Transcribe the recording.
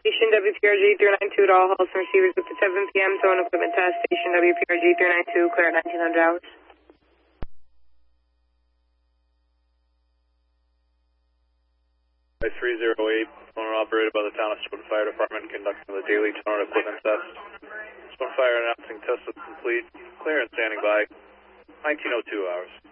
Station WPRG 392 to all halls and receivers with the 7 p.m. zone equipment test. Station WPRG 392, clear at 1900 hours. By 308, owner operated by the Town of Spring Fire Department, conducting the daily tornado equipment test. Spring Fire announcing test is complete, clear and standing by, 1902 hours.